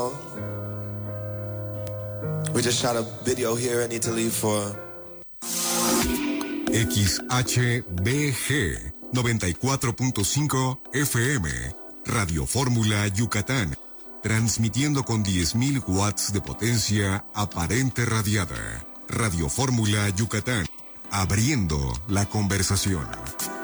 We just shot a video here in Italy for XHBG 94.5 FM, Radio Fórmula Yucatán, transmitiendo con 10.000 watts de potencia aparente radiada. Radio Fórmula Yucatán, abriendo la conversación.